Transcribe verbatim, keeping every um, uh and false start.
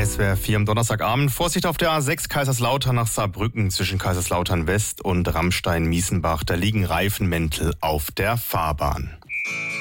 S W R vier am Donnerstagabend. Vorsicht auf der A sechs Kaiserslautern nach Saarbrücken zwischen Kaiserslautern West und Rammstein-Miesenbach. Da liegen Reifenmäntel auf der Fahrbahn.